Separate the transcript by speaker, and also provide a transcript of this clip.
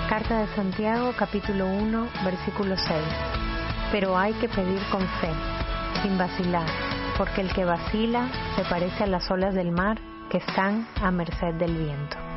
Speaker 1: Carta de Santiago, capítulo 1, versículo 6. Pero hay que pedir con fe, sin vacilar, porque el que vacila se parece a las olas del mar que están a merced del viento.